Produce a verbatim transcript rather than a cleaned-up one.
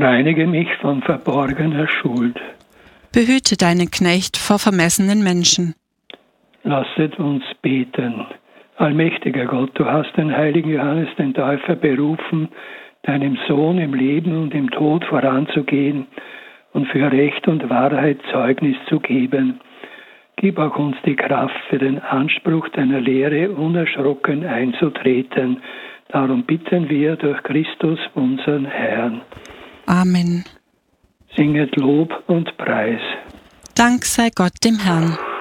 Reinige mich von verborgener Schuld. Behüte deinen Knecht vor vermessenen Menschen. Lasset uns beten. Allmächtiger Gott, du hast den heiligen Johannes den Täufer berufen, deinem Sohn im Leben und im Tod voranzugehen und für Recht und Wahrheit Zeugnis zu geben. Gib auch uns die Kraft, für den Anspruch deiner Lehre unerschrocken einzutreten. Darum bitten wir durch Christus, unseren Herrn. Amen. Singet Lob und Preis. Dank sei Gott dem Herrn.